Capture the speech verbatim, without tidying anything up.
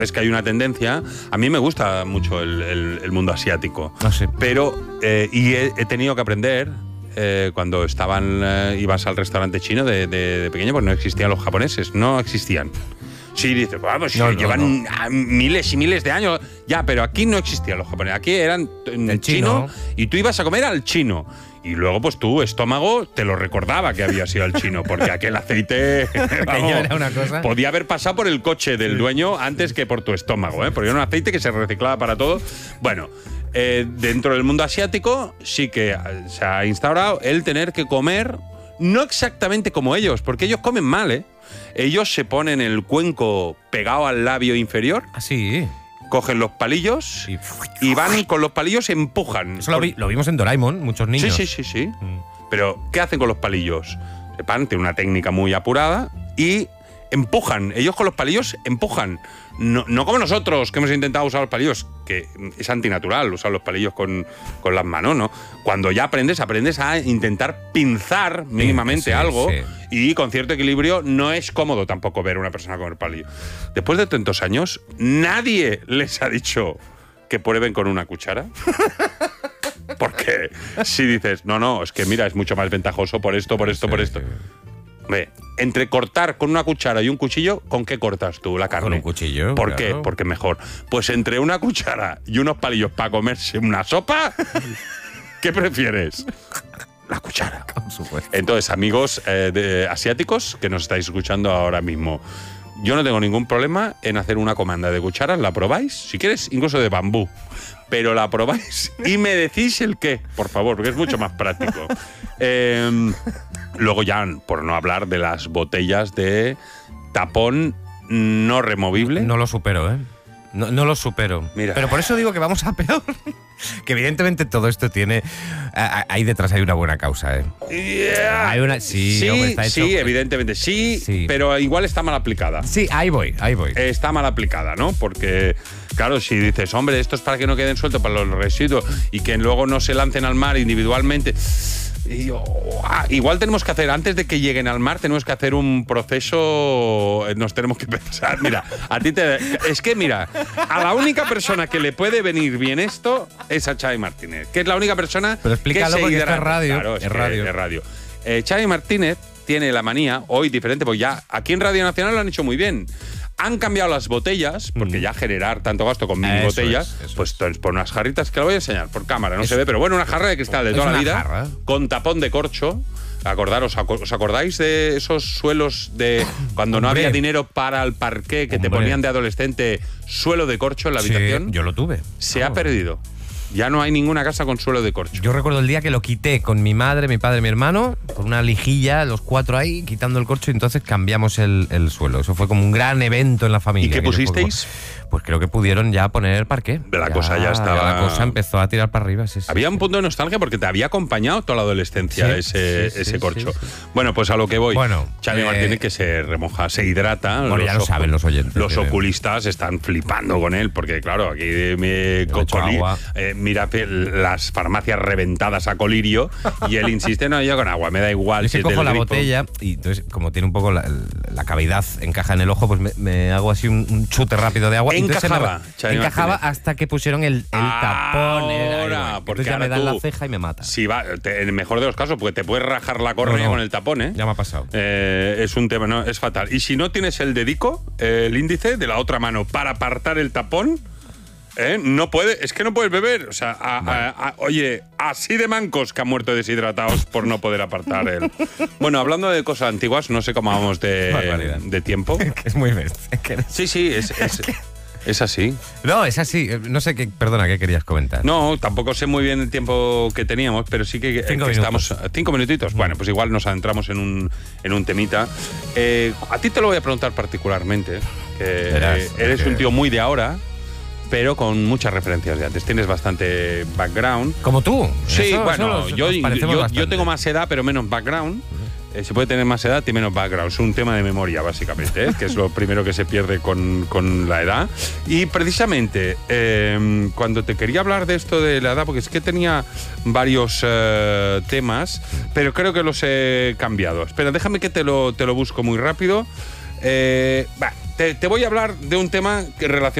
Es que hay una tendencia. A mí me gusta mucho el, el, el mundo asiático. Ah, sí. Pero, eh, y he, he tenido que aprender eh, cuando estaban, eh, ibas al restaurante chino de, de, de pequeño, pues no existían los japoneses, no existían. Sí, dices, vamos, No, no, llevan no. miles y miles de años. Ya, pero aquí no existían los japoneses. Aquí eran en El chino, chino. y tú ibas a comer al chino. Y luego, pues tu estómago te lo recordaba que había sido al chino, porque aquel aceite vamos, era una cosa. podía haber pasado por el coche del dueño antes que por tu estómago, ¿eh? Porque era un aceite que se reciclaba para todo. Bueno, eh, dentro del mundo asiático sí que se ha instaurado el tener que comer no exactamente como ellos, porque ellos comen mal, ¿eh? Ellos se ponen el cuenco pegado al labio inferior, Así. cogen los palillos Sí. y van con los palillos, empujan. Eso lo, vi- lo vimos en Doraemon, muchos niños. Sí, sí, sí, sí. Mm. Pero, ¿qué hacen con los palillos? Se paran, tienen una técnica muy apurada y empujan. Ellos con los palillos empujan. No, no como nosotros, que hemos intentado usar los palillos, que es antinatural usar los palillos con, con las manos, ¿no? Cuando ya aprendes, aprendes a intentar pinzar mínimamente sí, algo sí. y con cierto equilibrio. No es cómodo tampoco ver a una persona comer palillo. Después de tantos años, nadie les ha dicho que prueben con una cuchara. Porque si dices, no, no, es que mira, es mucho más ventajoso por esto, por esto, Sí, por esto. sí. Hombre, entre cortar con una cuchara y un cuchillo, ¿con qué cortas tú la carne? Con un cuchillo. ¿Por claro. qué? Porque mejor. Pues entre una cuchara y unos palillos para comerse una sopa, ¿qué prefieres? La cuchara. Por supuesto. Entonces, amigos eh, de, asiáticos que nos estáis escuchando ahora mismo, yo no tengo ningún problema en hacer una comanda de cucharas, la probáis, si quieres, incluso de bambú, pero la probáis y me decís el qué, por favor, porque es mucho más práctico. Eh, luego ya, por no hablar de las botellas de tapón no removible. No lo supero, ¿eh? No, no lo supero. Mira. Pero por eso digo que vamos a peor. Que evidentemente todo esto tiene... a- Ahí detrás hay una buena causa, ¿eh? Yeah. Hay una- sí, sí, hombre, está hecho- sí, evidentemente, sí, Sí. pero igual está mal aplicada. Sí, ahí voy, ahí voy. Está mal aplicada, ¿no? Porque, claro, si dices, hombre, esto es para que no queden sueltos para los residuos y que luego no se lancen al mar individualmente. Y yo, ah, igual tenemos que hacer, antes de que lleguen al mar, tenemos que hacer un proceso, eh, nos tenemos que pensar. Mira, a ti te. Es que, mira, a la única persona que le puede venir bien esto es a Xavi Martínez, que es la única persona Pero explícalo que se porque esto es hidrata. radio, Claro, es, es que radio. es radio. Eh, Xavi Martínez tiene la manía, hoy diferente, pues ya aquí en Radio Nacional lo han hecho muy bien. Han cambiado las botellas, porque Mm. ya generar tanto gasto con mini Eso botellas, es, eso pues es. entonces por unas jarritas que la voy a enseñar por cámara, no Es- se ve, pero bueno, una jarra de cristal de Es toda la una vida, jarra. con tapón de corcho. Acordaros, aco- ¿os acordáis de esos suelos de cuando no Hombre. había dinero para el parqué que te Hombre. ponían de adolescente suelo de corcho en la Sí, habitación? yo lo tuve. Se ha Vamos. perdido. Ya no hay ninguna casa con suelo de corcho. Yo recuerdo el día que lo quité con mi madre, mi padre y mi hermano, con una lijilla, los cuatro ahí, quitando el corcho, y entonces cambiamos el, el suelo. Eso fue como un gran evento en la familia. ¿Y qué Aquello fue pusisteis? como- Pues creo que pudieron ya poner el parqué. La cosa ya estaba- La cosa empezó a tirar para arriba, sí, sí, Había sí. un punto de nostalgia porque te había acompañado toda la adolescencia Sí, ese, sí, sí, ese sí, corcho. sí. Bueno, pues a lo que voy. Bueno, Xavi eh, Martínez que se remoja, se hidrata. Bueno, ya lo ocu- saben los oyentes, Los creo. oculistas están flipando con él porque, claro, aquí me Le echo cocoli- agua. eh, mira pe- las farmacias reventadas a colirio y él insiste, no, yo con agua, me da igual. Yo si que es del cojo la grifo". botella y entonces, como tiene un poco la, la cavidad, encaja en el ojo, pues me, me hago así un, un chute rápido de agua. y entonces se me- Encajaba, Xavi Encajaba Martínez. hasta que pusieron el, el tapón. el- ahí Ahora, voy. porque Entonces ya ahora me dan tú- la ceja y me mata. Si va, te- en el mejor de los casos, pues te puedes rajar la córnea No, no. con el tapón, ¿eh? Ya me ha pasado. Eh, es un tema, no, es fatal. Y si no tienes el dedico, eh, el índice de la otra mano para apartar el tapón, eh, no puede, es que no puedes beber. O sea, a- a- a- oye, así de mancos que han muerto deshidratados por no poder apartar el. Bueno, hablando de cosas antiguas, no sé cómo vamos de, Barbaridad. de tiempo. Es muy bestia. que eres- Sí, sí, es, es, es así. No, es así. No sé qué. Perdona, ¿qué querías comentar? No, tampoco sé muy bien el tiempo que teníamos, pero sí que, Cinco que minutos. estamos. Cinco minutitos. Bueno, pues igual nos adentramos en un, en un temita. Eh, a ti te lo voy a preguntar particularmente, que Verás, eh, eres porque- un tío muy de ahora, pero con muchas referencias de antes. Tienes bastante background. Como tú. Sí, Eso- bueno, eso nos- yo, nos yo, parecemos yo bastante. tengo más edad, pero menos background. Eh, se puede tener más edad y menos background. Es un tema de memoria, básicamente, ¿eh? que es lo primero que se pierde con, con la edad. Y precisamente, eh, cuando te quería hablar de esto de la edad, porque es que tenía varios eh, temas, pero creo que los he cambiado. Espera, déjame que te lo, te lo busco muy rápido. Eh, bah, te, te voy a hablar de un tema que relacionado